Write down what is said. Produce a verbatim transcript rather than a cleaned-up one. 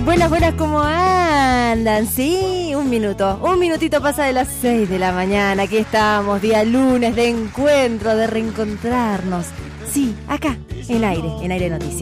Buenas, buenas, ¿cómo andan? Sí, un minuto, un minutito pasa de las seis de la mañana. Aquí estamos, día lunes de encuentro, de reencontrarnos. Sí, acá, en aire, en Aire Noticias.